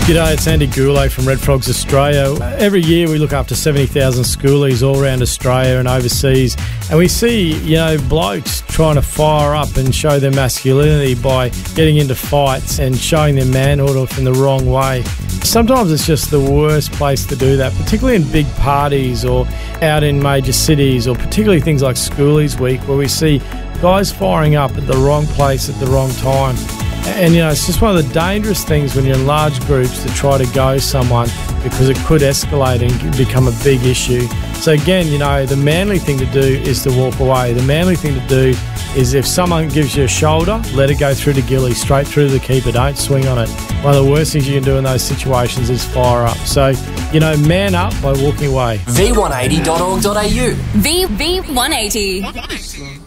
G'day, it's Andy Goulet from Red Frogs Australia. Every year we look after 70,000 schoolies all around Australia and overseas, and we see, blokes trying to fire up and show their masculinity by getting into fights and showing their manhood off in the wrong way. Sometimes it's just the worst place to do that, particularly in big parties or out in major cities, or particularly things like Schoolies Week, where we see guys firing up at the wrong place at the wrong time. And, it's just one of the dangerous things when you're in large groups to try to go someone, because it could escalate and become a big issue. So again, the manly thing to do is to walk away. The manly thing to do is, if someone gives you a shoulder, let it go through to Gilly, straight through to the keeper. Don't swing on it. One of the worst things you can do in those situations is fire up. So, man up by walking away. V180.org.au. V180.